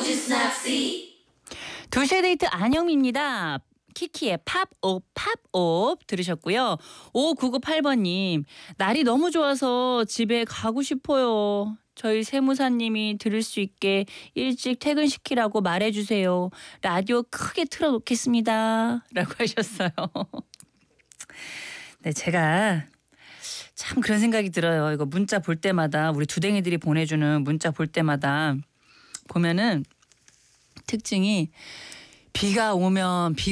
just not see. 2시의 데이트 안영미입니다. 키키의 팝업 팝업 들으셨고요. 5998번님 날이 너무 좋아서 집에 가고 싶어요. 저희 세무사님이 들을 수 있게 일찍 퇴근시키라고 말해주세요. 라디오 크게 틀어놓겠습니다. 라고 하셨어요. 네, 제가 참 그런 생각이 들어요. 이거 문자 볼 때마다 우리 두댕이들이 보내주는 문자 볼 때마다 보면은 특징이 비가 오면